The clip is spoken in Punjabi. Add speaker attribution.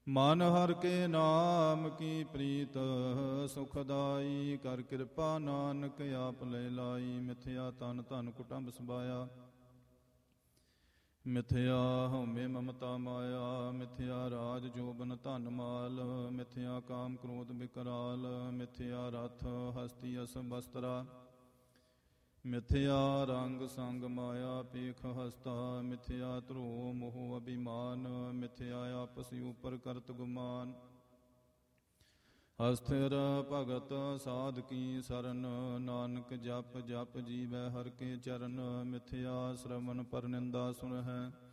Speaker 1: ਮਨ ਹਰਿ ਕੇ ਨਾਮ ਕੀ ਪ੍ਰੀਤ ਸੁਖਦਾਈ, ਕਰ ਕਿਰਪਾ ਨਾਨਕ ਆਪ ਲੈ ਲਾਈ। ਮਿਥਿਆ ਤਨ ਧਨ ਕੁਟੰਬ ਸਬਾਇਆ, ਮਿਥਿਆ ਹਉਮੈ ਮਮਤਾ ਮਾਇਆ। ਮਿਥਿਆ ਰਾਜ ਜੋਬਨ ਧਨ ਮਾਲ, ਮਿਥਿਆ ਕਾਮ ਕ੍ਰੋਧ ਵਿਕਰਾਲ। ਮਿਥਿਆ ਰਥ ਹਸਤੀ ਅਸ ਬਸਤਰਾ, ਮਿਥਿਆ ਰੰਗ ਸੰਗ ਮਾਇਆ ਪੇਖ ਹਸਤਾ। ਮਿਥਿਆ ਧਰੋ ਮੋਹ ਅਭਿਮਾਨ, ਮਿਥਿਆ ਆਪਸ ਉਪਰ ਕਰਤ ਗੁਮਾਨ। ਅਸਥਿਰ ਭਗਤ ਸਾਧ ਕੀ ਸਰਨ, ਨਾਨਕ ਜਪ ਜਪ ਜੀਵੈ ਹਰਿ ਕੇ ਚਰਨ। ਮਿਥਿਆ ਸ਼ਰਵਨ ਪਰਨਿੰਦਾ ਸੁਣਹਿ,